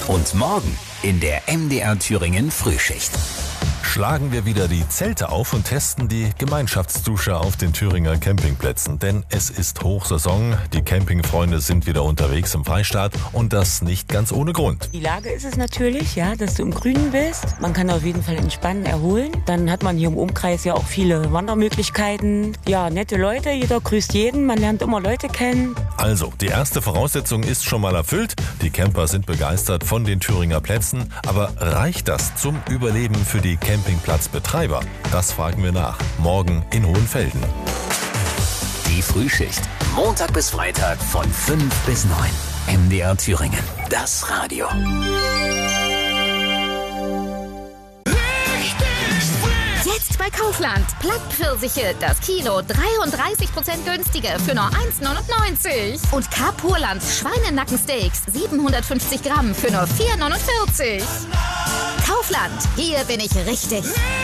Und morgen in der MDR Thüringen Frühschicht. Schlagen wir wieder die Zelte auf und testen die Gemeinschaftsdusche auf den Thüringer Campingplätzen. Denn es ist Hochsaison, die Campingfreunde sind wieder unterwegs im Freistaat und das nicht ganz ohne Grund. Die Lage ist es natürlich, ja, dass du im Grünen bist. Man kann auf jeden Fall entspannen, erholen. Dann hat man hier im Umkreis ja auch viele Wandermöglichkeiten. Ja, nette Leute, jeder grüßt jeden, man lernt immer Leute kennen. Also, die erste Voraussetzung ist schon mal erfüllt. Die Camper sind begeistert von den Thüringer Plätzen. Aber reicht das zum Überleben für die Campingplatzbetreiber? Das fragen wir nach. Morgen in Hohenfelden. Die Frühschicht. Montag bis Freitag von 5 bis 9. MDR Thüringen. Das Radio. Jetzt bei Kaufland. Plattpfirsiche, das Kilo 33% günstiger für nur 1,99. Und Carpurlands Schweinenackensteaks 750 Gramm für nur 4,49. Kaufland, hier bin ich richtig.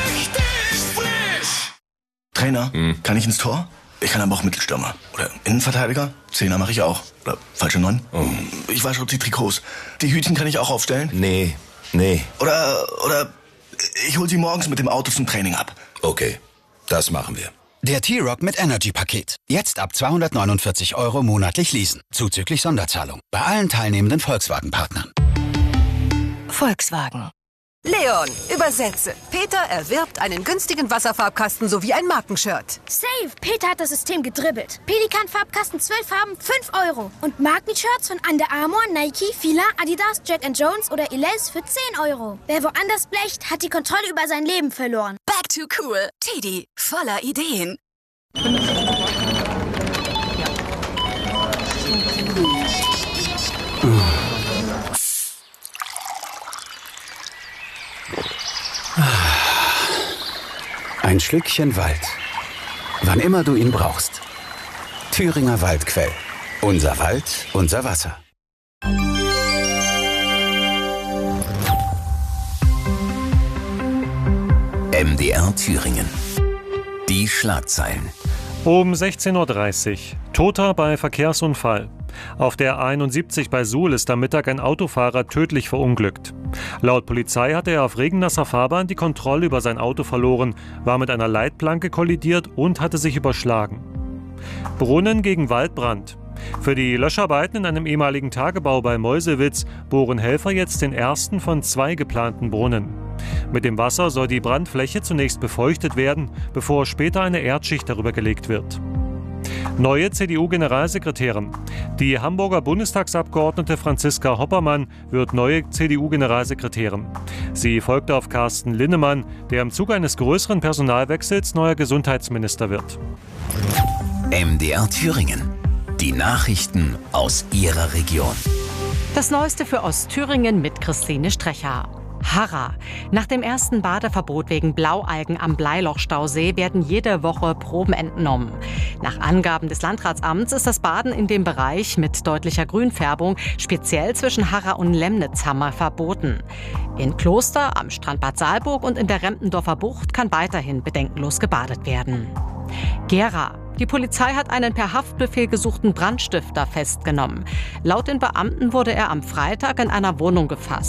Trainer, kann ich ins Tor? Ich kann aber auch Mittelstürmer. Oder Innenverteidiger? Zehner mache ich auch. Oder falsche 9? Ich wasche die Trikots. Die Hütchen kann ich auch aufstellen? Nee. Oder ich hol sie morgens mit dem Auto zum Training ab. Okay, das machen wir. Der T-Roc mit Energy-Paket. Jetzt ab 249 € monatlich leasen. Zuzüglich Sonderzahlung. Bei allen teilnehmenden Volkswagen-Partnern. Volkswagen. Leon, übersetze. Peter erwirbt einen günstigen Wasserfarbkasten sowie ein Markenshirt. Safe! Peter hat das System gedribbelt. Pelikan-Farbkasten 12 Farben, 5 €. Und Markenshirts von Under Armour, Nike, Fila, Adidas, Jack & Jones oder Elize für 10 €. Wer woanders blecht, hat die Kontrolle über sein Leben verloren. Back to cool. Teddy, voller Ideen. Ein Schlückchen Wald. Wann immer du ihn brauchst. Thüringer Waldquell. Unser Wald, unser Wasser. MDR Thüringen. Die Schlagzeilen. Um 16:30 Uhr. Toter bei Verkehrsunfall. Auf der A71 bei Suhl ist am Mittag ein Autofahrer tödlich verunglückt. Laut Polizei hatte er auf regennasser Fahrbahn die Kontrolle über sein Auto verloren, war mit einer Leitplanke kollidiert und hatte sich überschlagen. Brunnen gegen Waldbrand. Für die Löscharbeiten in einem ehemaligen Tagebau bei Meuselwitz bohren Helfer jetzt den ersten von 2 geplanten Brunnen. Mit dem Wasser soll die Brandfläche zunächst befeuchtet werden, bevor später eine Erdschicht darüber gelegt wird. Neue CDU-Generalsekretärin. Die Hamburger Bundestagsabgeordnete Franziska Hoppermann wird neue CDU-Generalsekretärin. Sie folgte auf Carsten Linnemann, der im Zuge eines größeren Personalwechsels neuer Gesundheitsminister wird. MDR Thüringen. Die Nachrichten aus Ihrer Region. Das Neueste für Ostthüringen mit Christine Strecher. Harra. Nach dem ersten Badeverbot wegen Blaualgen am Bleilochstausee werden jede Woche Proben entnommen. Nach Angaben des Landratsamts ist das Baden in dem Bereich mit deutlicher Grünfärbung speziell zwischen Harra und Lemnitzhammer verboten. In Kloster, am Strand Bad Saalburg und in der Rempendorfer Bucht kann weiterhin bedenkenlos gebadet werden. Gera. Die Polizei hat einen per Haftbefehl gesuchten Brandstifter festgenommen. Laut den Beamten wurde er am Freitag in einer Wohnung gefasst.